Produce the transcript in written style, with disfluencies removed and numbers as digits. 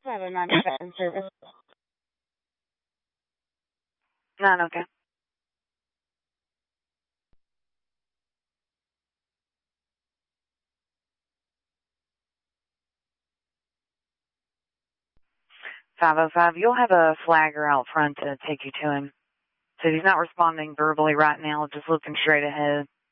709 in service. 9, okay. .505, you'll have a flagger out front to take you to him. So if he's not responding verbally right now, just looking straight ahead.